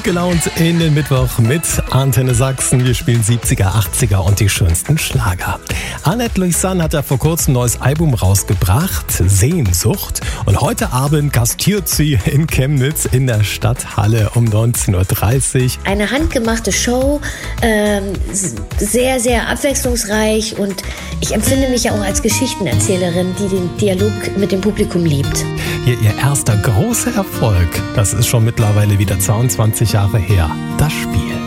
gelaunt in den Mittwoch mit Antenne Sachsen. Wir spielen 70er, 80er und die schönsten Schlager. Annette Louisanne hat ja vor kurzem ein neues Album rausgebracht, Sehnsucht. Und heute Abend gastiert sie in Chemnitz in der Stadthalle um 19.30 Uhr. Eine handgemachte Show, sehr, sehr abwechslungsreich, und ich empfinde mich ja auch als Geschichtenerzählerin, die den Dialog mit dem Publikum liebt. Hier ihr erster großer Erfolg, das ist schon mittlerweile wieder 22 Jahre her, das Spiel.